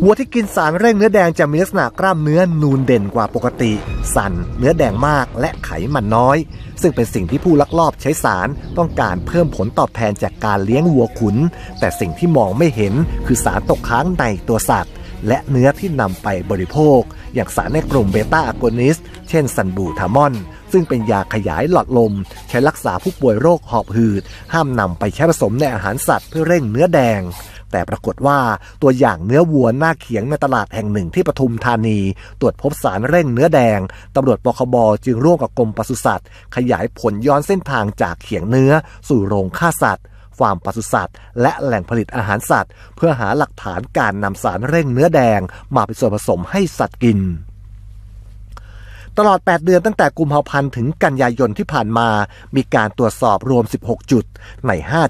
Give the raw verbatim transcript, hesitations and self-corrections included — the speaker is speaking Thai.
วัวที่กินสารเร่งเนื้อแดงจะมีลักษณะกล้ามเนื้อนูนเด่นกว่าปกติสั่นเนื้อแดงมากและไขมันน้อยซึ่งเป็นสิ่งที่ผู้ลักลอบใช้สารต้องการเพิ่มผลตอบแทนจากการเลี้ยงวัวขุนแต่สิ่งที่มองไม่เห็นคือสารตกค้างในตัวสัตว์และเนื้อที่นำไปบริโภคอย่างสารในกลุ่มเบต้าอะโกนิสต์เช่นซันบูทามอนซึ่งเป็นยาขยายหลอดลมใช้รักษาผู้ป่วยโรคหอบหืดห้ามนำไปใช้ผสมในอาหารสัตว์เพื่อเร่งเนื้อแดงแต่ปรากฏว่าตัวอย่างเนื้อวัวหน้าเขียงในตลาดแห่งหนึ่งที่ปทุมธานีตรวจพบสารเร่งเนื้อแดงตำรวจปคบจึงร่วมกับกรมปศุสัตว์ขยายผลย้อนเส้นทางจากเขียงเนื้อสู่โรงฆ่าสัตว์ฟาร์มปศุสัตว์และแหล่งผลิตอาหารสัตว์เพื่อหาหลักฐานการนำสารเร่งเนื้อแดงมาเป็นส่วนผสมให้สัตว์กินตลอดแปดเดือนตั้งแต่กุมภาพันธ์ถึงกันยายนที่ผ่านมามีการตรวจสอบรวมสิบหกจุดในห้า